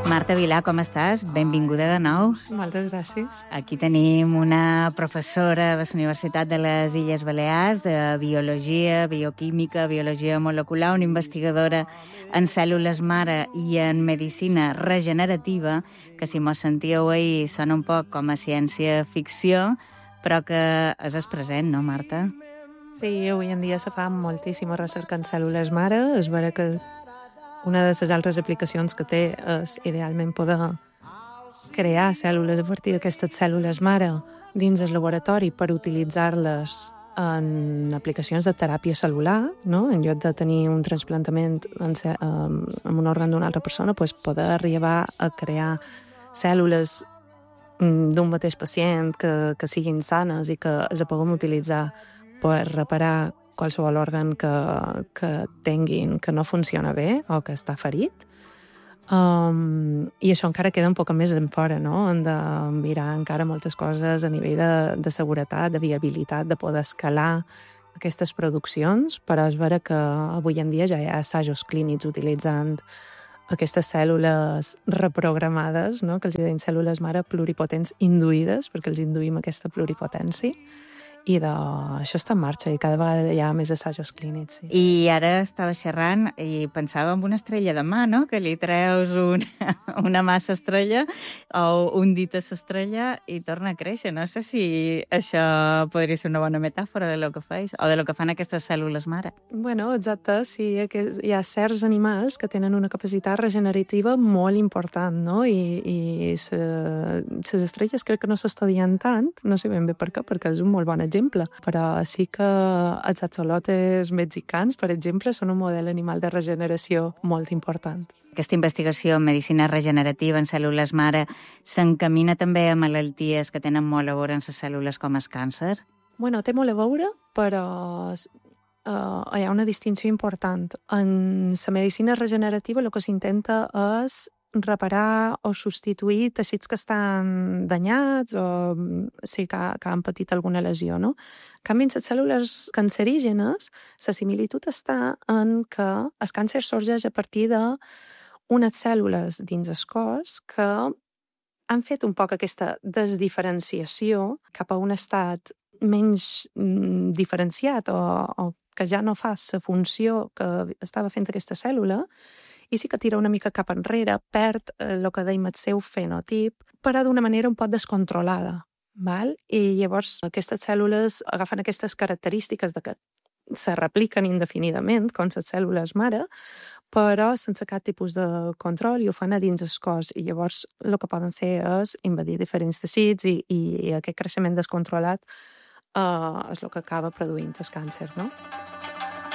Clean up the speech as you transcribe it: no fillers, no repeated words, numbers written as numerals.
Marta Vilà, com estàs? Benvinguda de nou. Moltes gràcies. Aquí tenim una professora de la Universitat de les Illes Balears de Biologia, Bioquímica, Biologia Molecular, una investigadora en cèl·lules mare i en medicina regenerativa, que si mos sentíeu ahir sona un poc com a ciència-ficció, però que és present, no, Marta? Sí, avui en dia se fa moltíssima recerca en cèl·lules mare. És vera que una de les altres aplicacions que té és idealment poder crear cèl·lules a partir d'aquestes cèl·lules mare dins el laboratori per utilitzar-les en aplicacions de teràpia cel·lular, no? En lloc de tenir un trasplantament amb un òrgan d'una altra persona, doncs poder arribar a crear cèl·lules d'un mateix pacient que siguin sanes i que les puguem utilitzar per reparar qualsevol òrgan que tinguin que no funciona bé o que està ferit. I això encara queda un poc més en fora, no? Hem de mirar encara moltes coses a nivell de seguretat, de viabilitat, de poder escalar aquestes produccions, però és vera que avui en dia ja hi ha assajos clínics utilitzant aquestes cèl·lules reprogramades, no? Que els deien cèl·lules mare pluripotents induïdes, perquè els induïm aquesta pluripotència. I això està en marxa i cada vegada hi ha més assajos clínics. Sí. I ara estava xerrant i pensava en una estrella de mà, no? Que li treus una massa estrella o un dit a l'estrella i torna a créixer. No sé si això podria ser una bona metàfora de lo que feis o de lo que fan aquestes cèl·lules mare. Bueno, exacte, sí, hi ha certs animals que tenen una capacitat regenerativa molt important, no? I les estrelles crec que no s'estudien tant, no sé ben bé per què, perquè és un molt bon exemple, però sí que els axolotes mexicans, per exemple, són un model animal de regeneració molt important. Aquesta investigació en medicina regenerativa en cèl·lules mare s'encamina també a malalties que tenen molt a veure amb les cèl·lules com el càncer? Bueno, té molt a veure, però hi ha una distinció important. En la medicina regenerativa el que s'intenta és reparar o substituir teixits que estan danyats o sí, que han patit alguna lesió, no? En canvi, en les cèl·lules cancerígenes, la similitud està en que el càncer sorgeix a partir d'unes cèl·lules dins el cos que han fet un poc aquesta desdiferenciació cap a un estat menys diferenciat o que ja no fa la funció que estava fent aquesta cèl·lula i sí que tira una mica cap enrere, perd el que dèiem el seu fenotip, però d'una manera un poc descontrolada. Val? I llavors aquestes cèl·lules agafen aquestes característiques de que se repliquen indefinidament, com les cèl·lules mare, però sense cap tipus de control i ho fan a dins el cos. I llavors el que poden fer és invadir diferents teixits i aquest creixement descontrolat és el que acaba produint el càncer, no?